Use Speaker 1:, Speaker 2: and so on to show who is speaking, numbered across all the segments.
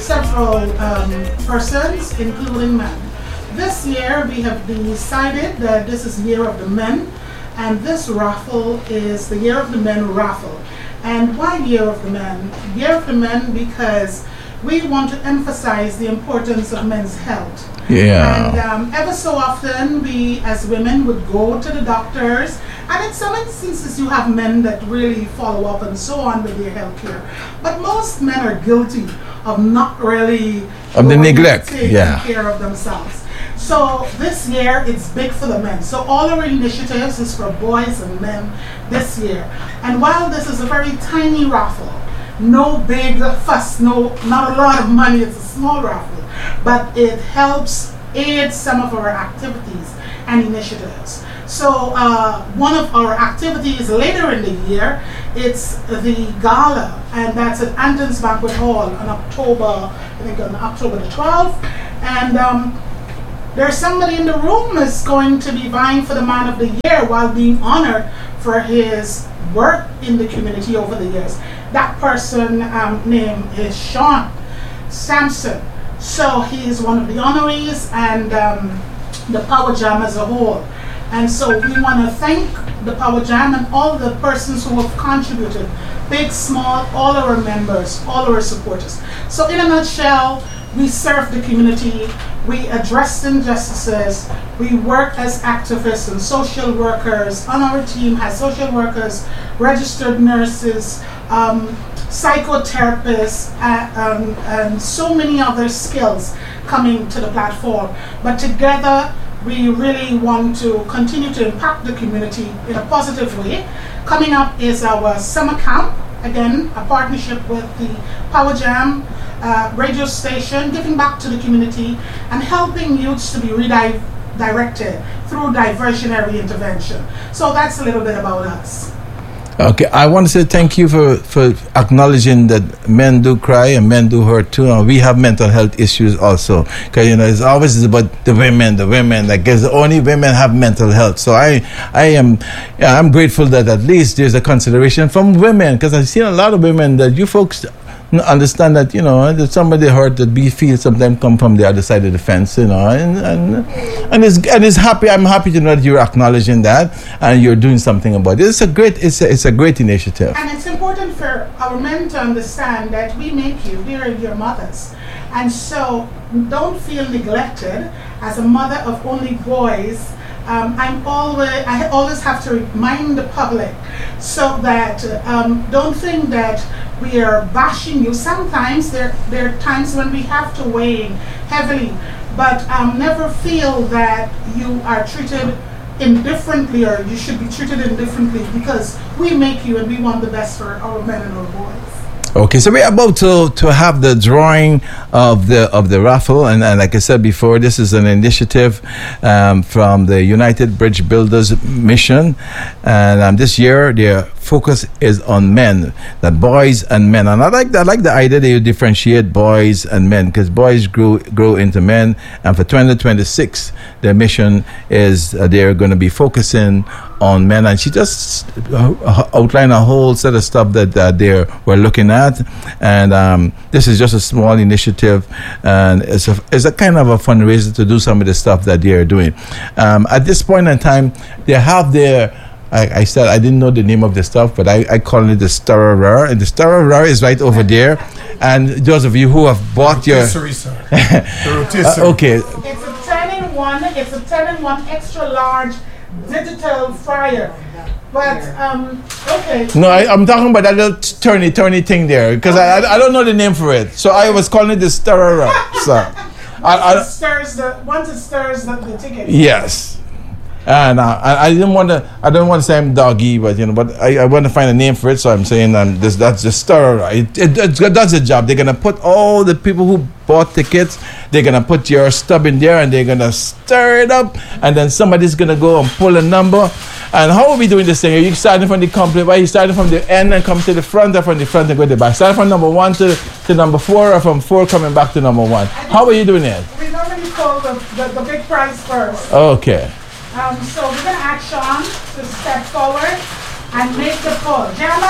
Speaker 1: several persons, including men. This year we have decided that this is Year of the Men, and this raffle is the Year of the Men raffle. And why Year of the Men? Year of the Men because we want to emphasize the importance of men's health.
Speaker 2: Yeah.
Speaker 1: And ever so often we as women would go to the doctors, and in some instances you have men that really follow up and so on with their health care. But most men are guilty of not really
Speaker 2: of the neglect,
Speaker 1: taking care of themselves. So this year it's big for the men. So all our initiatives is for boys and men this year. And while this is a very tiny raffle, no big fuss, not a lot of money, it's a small raffle, but it helps aid some of our activities and initiatives. So one of our activities later in the year, it's the gala, and that's at Anton's Banquet Hall on October the 12th. And there's somebody in the room is going to be vying for the Man of the Year while being honored for his work in the community over the years. That person name is Sean Sampson. So he is one of the honorees, and the Power Jam as a whole. And so we want to thank the Power Jam and all the persons who have contributed, big, small, all our members, all our supporters. So in a nutshell, we serve the community, we address injustices, we work as activists and social workers. On our team has social workers, registered nurses, psychotherapists, and so many other skills coming to the platform. But together, we really want to continue to impact the community in a positive way. Coming up is our summer camp, again, a partnership with the Power Jam radio station, giving back to the community and helping youths to be redirected through diversionary intervention. So that's a little bit about us.
Speaker 2: Okay, I want to say thank you for acknowledging that men do cry and men do hurt too, and we have mental health issues also. Because it's always about the women. Like, because only women have mental health. So I'm grateful that at least there's a consideration from women, because I've seen a lot of women that you folks understand that that somebody hurt that we feel sometimes come from the other side of the fence, and it's happy. I'm happy to know that you're acknowledging that and you're doing something about it. It's a great initiative.
Speaker 1: And it's important for our men to understand that we make you, we are your mothers, and so don't feel neglected as a mother of only boys. I always have to remind the public so that don't think that we are bashing you. Sometimes there are times when we have to weigh heavily, but never feel that you are treated indifferently or you should be treated indifferently, because we make you and we want the best for our men and our boys.
Speaker 2: Okay, so we're about to have the drawing of the raffle, and like I said before, this is an initiative from the United Bridge Builders Mission, and this year their focus is on men, that boys and men, and I like the idea that you differentiate boys and men, because boys grow into men, and for 2026 the mission is they're going to be focusing on men, and she just outlined a whole set of stuff that we're looking at, and this is just a small initiative, and it's a kind of a fundraiser to do some of the stuff that they are doing. At this point in time, they have their I said I didn't know the name of the stuff, but I call it the Stirrer, and the Stirrer is right over there. And those of you who have bought your okay,
Speaker 1: it's a 10-in-1. It's a 10-in-1 extra large digital fryer. But okay. No,
Speaker 2: I'm talking about that little turny thing there, because I don't know the name for it, so I was calling it the Stirrer. So
Speaker 1: once it stirs the ticket.
Speaker 2: Yes. And I don't want to say I'm doggy, but I want to find a name for it, so I'm saying that's the Stirrer. It does the job. They're gonna put all the people who bought tickets, they're gonna put your stub in there, and they're gonna stir it up, and then somebody's gonna go and pull a number. And how are we doing this thing? Are you starting from the complete? Are you starting from the end and come to the front, or from the front and go to the back? Starting from number 1 to number 4, or from 4 coming back to number 1? How are you doing it?
Speaker 1: We normally call the big prize first.
Speaker 2: Okay.
Speaker 1: So we're going to ask Sean to step forward and make the call. Jammers,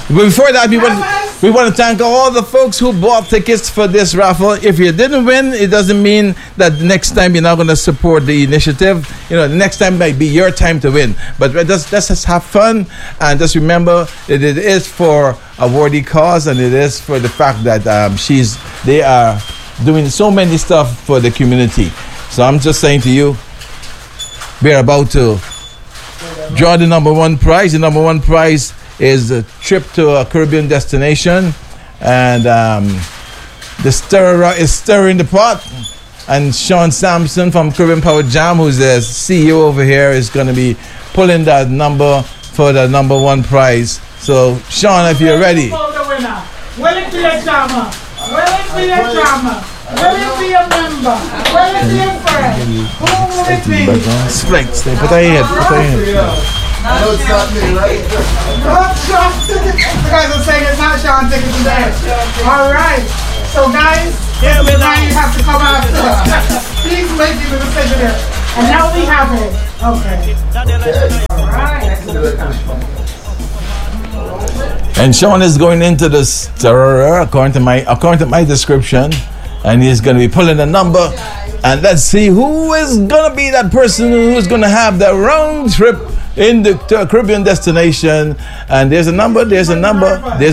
Speaker 2: But before that, we want to thank all the folks who bought tickets for this raffle. If you didn't win, it doesn't mean that the next time you're not going to support the initiative. You know, the next time might be your time to win. But let's just have fun and just remember that it is for a worthy cause, and it is for the fact that they are doing so many stuff for the community. So I'm just saying to you, we're about to draw the number one prize. The number one prize is a trip to a Caribbean destination, and the stirrer is stirring the pot. And Sean Sampson from Caribbean Power Jam, who's the CEO over here, is going to be pulling that number for the number one prize. So, Sean, if you're ready.
Speaker 1: Will it be a drama? Will it be a drama? Will it be a member? Will it be a friend? Who will it be?
Speaker 2: Splints, they put their head.
Speaker 3: No, it's not me, right?
Speaker 1: Not Sean ticket. You guys are saying it's not Sean ticket today. All right. So, guys, now you have to come after. Please make the decision here. And now we have it. Okay. All right.
Speaker 2: And Sean is going into the stirrer according to my description, and he's going to be pulling a number, and let's see who is going to be that person who's going to have the round trip to a Caribbean destination. And there's a number. There is a number.
Speaker 1: The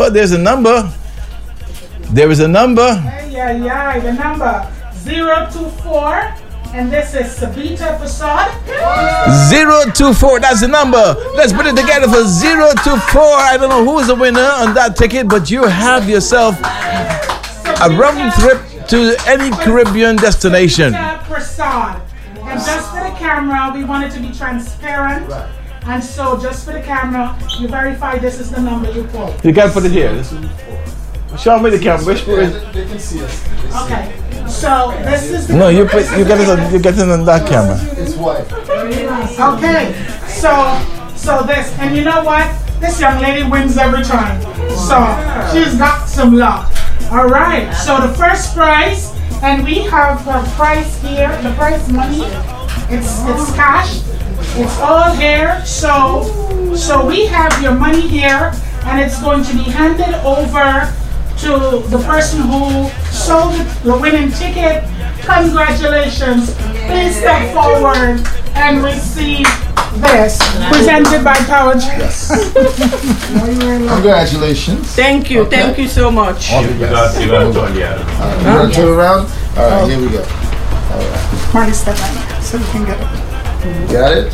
Speaker 1: number 024. And this is Sabita Prasad.
Speaker 2: 024, that's the number. Let's put it together for 024. I don't know who is the winner on that ticket, but you have yourself a round trip to any Caribbean destination.
Speaker 1: Sabita Prasad. And just for the camera, we want it to be transparent. And so just for the camera, you verify this is the number you pull.
Speaker 2: You got to put it here. Show me the camera. Which way?
Speaker 3: They can see us.
Speaker 1: Okay. So this is the
Speaker 2: No, you get it on that camera.
Speaker 3: It's white.
Speaker 1: Okay. So this, and you know what? This young lady wins every time. So she's got some luck. All right. So the first prize, and we have the prize here. The prize money. It's cash. It's all here. So we have your money here, and it's going to be handed over to the person who sold the winning ticket. Congratulations. Please step forward and receive this. Presented by Power Jam.
Speaker 3: Yes. Congratulations.
Speaker 4: Thank you.
Speaker 3: Okay.
Speaker 4: Thank you so much.
Speaker 3: All the best. You got to turn around? All right, here we go. All right.
Speaker 1: Marty, step back so you can get it.
Speaker 3: Got it?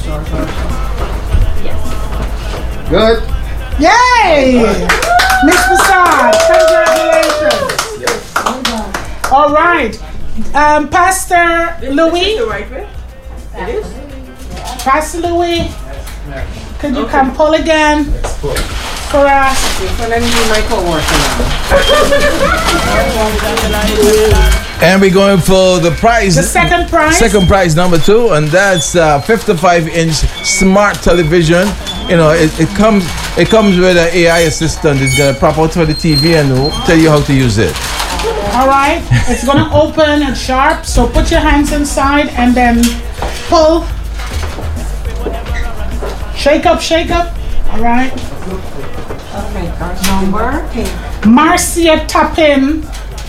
Speaker 3: Yes. Good.
Speaker 1: Yay! Miss Prasad, congratulations.
Speaker 3: Yes.
Speaker 1: All right. Pastor Louis.
Speaker 4: Is the right way? It is?
Speaker 1: Pastor Louis, could you come pull again for us?
Speaker 4: So let me do my co-worker now.
Speaker 2: And we're going for the prize.
Speaker 1: The second prize?
Speaker 2: Second prize, number 2, and that's 55-inch smart television. You know, it comes with an AI assistant. It's gonna pop out for the TV and tell you how to use it.
Speaker 1: All right, it's gonna open and sharp. So put your hands inside and then pull. Shake up, shake up. All right.
Speaker 4: Okay, card number.
Speaker 1: Marcia Tapin.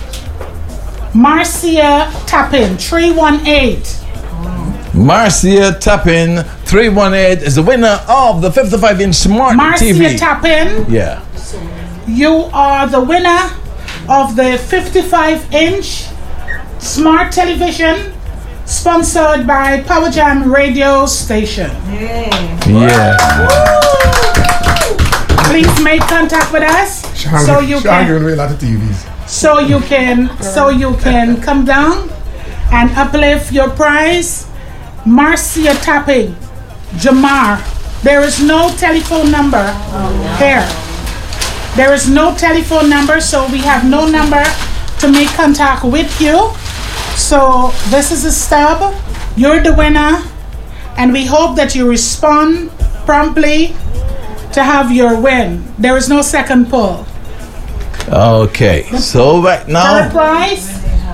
Speaker 1: Marcia Tapin, 318.
Speaker 2: Marcia Tapin, 318 is the winner of the 55-inch smart
Speaker 1: Marcia
Speaker 2: TV.
Speaker 1: Tapin,
Speaker 2: Yeah.
Speaker 1: you are the winner of the 55-inch smart television sponsored by Power Jam radio station.
Speaker 2: Yeah.
Speaker 1: Please make contact with us so you can
Speaker 3: a lot of TVs.
Speaker 1: so you can come down and uplift your prize. Marcia Tapping, Jamar. There is no telephone number here. There is no telephone number, so we have no number to make contact with you. So this is a stub. You're the winner, and we hope that you respond promptly to have your win. There is no second pull.
Speaker 2: Okay. So right
Speaker 1: Third
Speaker 2: now,
Speaker 1: prize,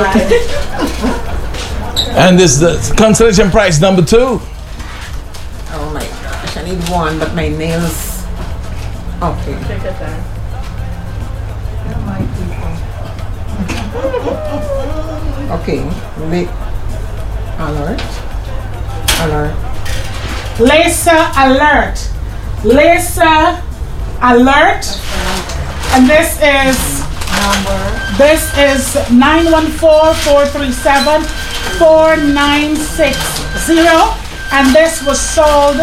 Speaker 2: And this is the consolation prize number 2.
Speaker 4: Oh my gosh, I need one, but my nails. Okay. Okay. Alert.
Speaker 1: Lisa Alert. Lisa Alert. And this is 914-437-4960. And this was sold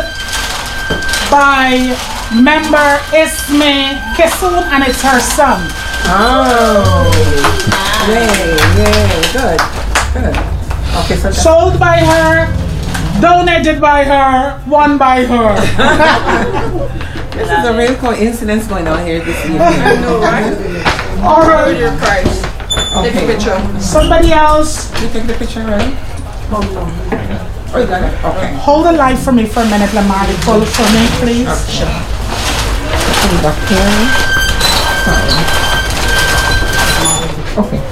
Speaker 1: by member Isme Kisoon, and it's her son.
Speaker 4: Oh. Yay, good. Okay, so
Speaker 1: sold by her, donated by her, won by her.
Speaker 4: This is a real coincidence going on here this evening.
Speaker 5: I know, right?
Speaker 1: All right.
Speaker 5: Your price.
Speaker 4: Okay.
Speaker 5: Take a picture.
Speaker 1: Somebody else.
Speaker 4: You take the picture, right? Oh, you got it? Okay.
Speaker 1: Hold the light for me for a minute, Lamari. Pull it for me, please.
Speaker 4: Sure. Put it back here. Sorry. Okay.